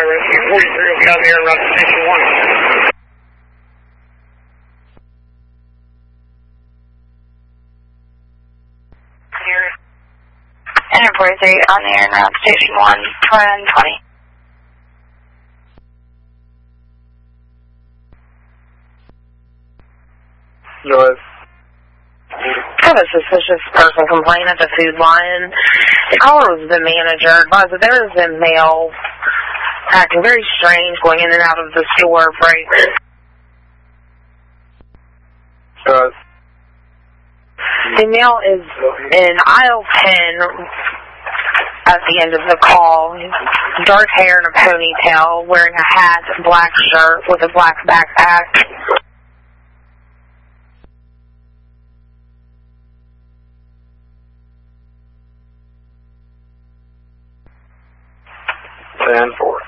Rescue 43 will be on the air around Station 1. Enter 43 on the air around Station 1, 1020. Noise. I have a suspicious person complaint at the Food Lion. The caller was the manager. Advised that there is a male acting very strange going in and out of the store break. The male is in aisle 10 at the end of the call. Dark hair and a ponytail, wearing a hat, black shirt with a black backpack. And 4.